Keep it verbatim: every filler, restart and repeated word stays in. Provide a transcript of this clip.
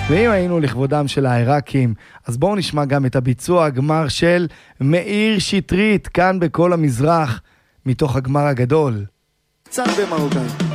ואם היינו לכבודם של העיראקים, אז בואו נשמע גם את הביצוע הגמר של מאיר שטרית, כאן בכל המזרח, מתוך הגמר הגדול. קצת במרוקאי.